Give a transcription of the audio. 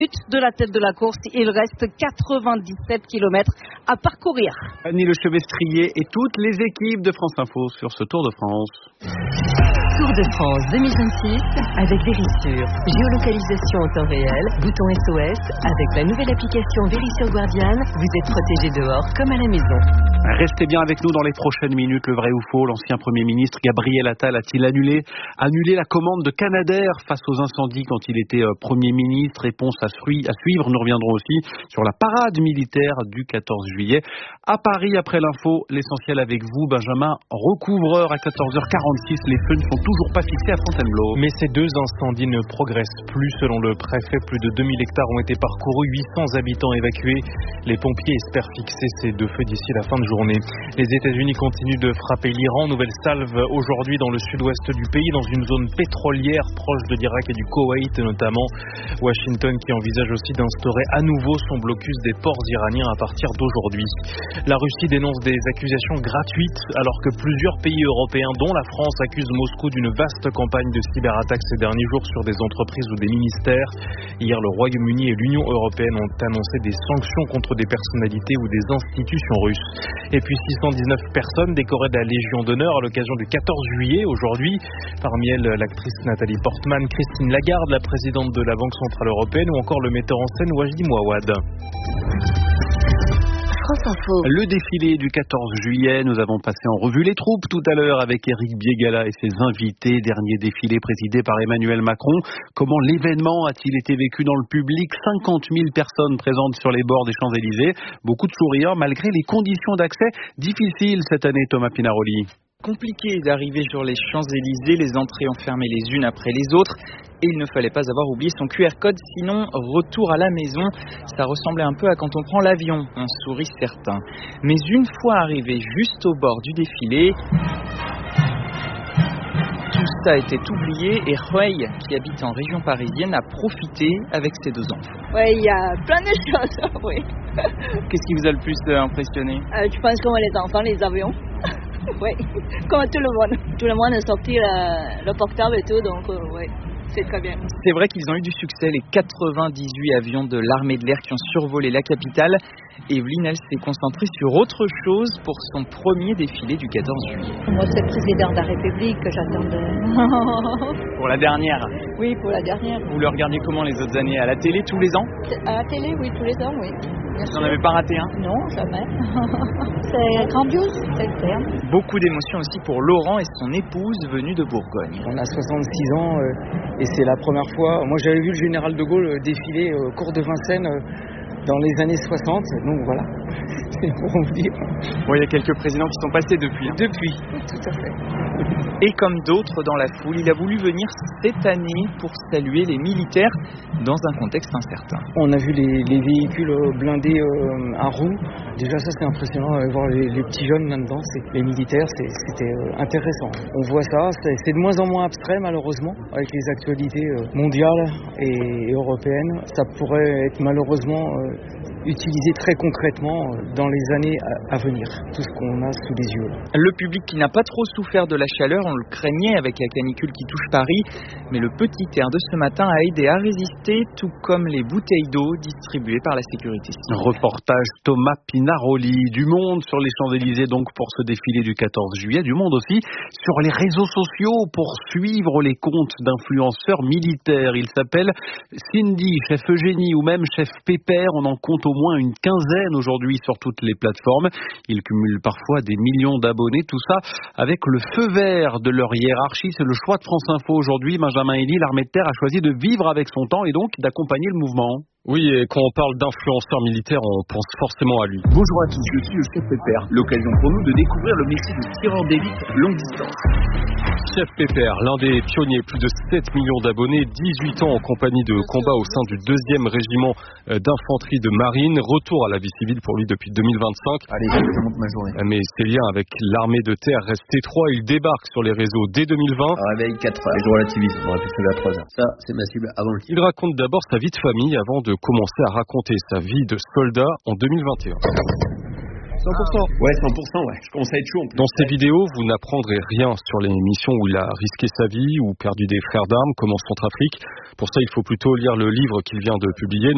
De la tête de la course, il reste 97 km à parcourir. Annie Le Chevestrier et toutes les équipes de France Info sur ce Tour de France. Tour de France 2026 avec Verisure. Géolocalisation en temps réel, bouton SOS. Avec la nouvelle application Verisure Guardian, vous êtes protégé dehors comme à la maison. Restez bien avec nous dans les prochaines minutes. Le vrai ou faux, l'ancien Premier ministre Gabriel Attal a-t-il annulé la commande de Canadair face aux incendies quand il était Premier ministre? Réponse à suivre. Nous reviendrons aussi sur la parade militaire du 14 juillet. À Paris, après l'info, l'essentiel avec vous, Benjamin Recouvreur, à 14h46. Les feux ne sont toujours pas fixés à Fontainebleau. Mais ces deux incendies ne progressent plus. Selon le préfet, plus de 2000 hectares ont été parcourus, 800 habitants évacués. Les pompiers espèrent fixer ces deux feux d'ici la fin de journée. Les États-Unis continuent de frapper l'Iran. Nouvelle salve aujourd'hui dans le sud-ouest du pays, dans une zone pétrolière proche de l'Irak et du Koweït notamment. Washington qui envisage aussi d'instaurer à nouveau son blocus des ports iraniens à partir d'aujourd'hui. La Russie dénonce des accusations gratuites alors que plusieurs pays européens, dont la France, accusent Moscou d'une vaste campagne de cyberattaques ces derniers jours sur des entreprises ou des ministères. Hier, le Royaume-Uni et l'Union européenne ont annoncé des sanctions contre des personnalités ou des institutions russes. Et puis 619 personnes décorées de la Légion d'honneur à l'occasion du 14 juillet aujourd'hui. Parmi elles, l'actrice Nathalie Portman, Christine Lagarde, la présidente de la Banque Centrale Européenne ou encore le metteur en scène Wajdi Mouawad. Le défilé du 14 juillet, nous avons passé en revue les troupes tout à l'heure avec Éric Biégala et ses invités. Dernier défilé présidé par Emmanuel Macron. Comment l'événement a-t-il été vécu dans le public? 50 000 personnes présentes sur les bords des Champs-Élysées. Beaucoup de sourires malgré les conditions d'accès difficiles cette année, Thomas Pinaroli. Compliqué d'arriver sur les Champs-Élysées, les entrées ont fermé les unes après les autres et il ne fallait pas avoir oublié son QR code, sinon retour à la maison. Ça ressemblait un peu à quand on prend l'avion, on sourit certains. Mais une fois arrivé juste au bord du défilé, tout ça était oublié et Rueil, qui habite en région parisienne, a profité avec ses deux enfants. Oui, il y a plein de choses, oui. Qu'est-ce qui vous a le plus impressionné? Je pense comme les enfants, les avions. Oui, comme tout le monde. Tout le monde a sorti le portable et tout, donc oui, c'est très bien. C'est vrai qu'ils ont eu du succès, les 98 avions de l'armée de l'air qui ont survolé la capitale. Evelyne, elle s'est concentrée sur autre chose pour son premier défilé du 14 juillet. Moi, c'est le président de la République que j'attendais. Pour la dernière? Oui, pour la dernière. Vous le regardiez comment les autres années? À la télé tous les ans? À la télé, oui, tous les ans, oui. Vous n'en avez pas raté un? Non, jamais. C'est grandiose, c'est le terme. Beaucoup d'émotions aussi pour Laurent et son épouse venue de Bourgogne. On a 66 ans et c'est la première fois. Moi, j'avais vu le général de Gaulle défiler au cours de Vincennes dans les années 60, donc voilà, c'est pour vous dire. Bon, il y a quelques présidents qui sont passés depuis. Depuis, tout à fait. Et comme d'autres dans la foule, il a voulu venir cette année pour saluer les militaires dans un contexte incertain. On a vu les véhicules blindés à roues. Déjà ça c'est impressionnant, voir les petits jeunes là-dedans, les militaires, c'était intéressant. On voit ça, c'est de moins en moins abstrait malheureusement, avec les actualités mondiales et européennes. Ça pourrait être malheureusement utilisé très concrètement dans les années à venir, tout ce qu'on a sous les yeux. Le public qui n'a pas trop souffert de la chaleur, on le craignait avec la canicule qui touche Paris, mais le petit air de ce matin a aidé à résister, tout comme les bouteilles d'eau distribuées par la sécurité civile. Reportage Thomas Pinaroli. Du monde sur les Champs-Élysées donc pour ce défilé du 14 juillet, du monde aussi sur les réseaux sociaux pour suivre les comptes d'influenceurs militaires. Il s'appelle Cindy, chef Eugénie ou même chef Pépère, on en compte au moins une quinzaine aujourd'hui sur toutes les plateformes. Ils cumulent parfois des millions d'abonnés, tout ça avec le feu vert de leur hiérarchie. C'est le choix de France Info aujourd'hui. Benjamin Elie, l'armée de terre a choisi de vivre avec son temps et donc d'accompagner le mouvement. Oui, et quand on parle d'influenceur militaire, on pense forcément à lui. Bonjour à tous, je suis le chef Pépère. L'occasion pour nous de découvrir le métier de tireur d'élite longue distance. Chef Pépère, l'un des pionniers, plus de 7 millions d'abonnés, 18 ans en compagnie de combat au sein du 2e régiment d'infanterie de marine. Retour à la vie civile pour lui depuis 2025. Allez, je monte ma journée. Mais ses liens avec l'armée de terre restent étroits. Il débarque sur les réseaux dès 2020. Réveil 4 heures. Et je relativise, on aurait pu se lever à 3 heures. Ça, c'est ma cible avant le tir. Il raconte d'abord sa vie de famille avant de commencer à raconter sa vie de soldat en 2021. 100%. Ouais, 100%, ouais. Je commence à être chaud. Dans ces vidéos, vous n'apprendrez rien sur les missions où il a risqué sa vie ou perdu des frères d'armes, comme en Centrafrique. Pour ça, il faut plutôt lire le livre qu'il vient de publier.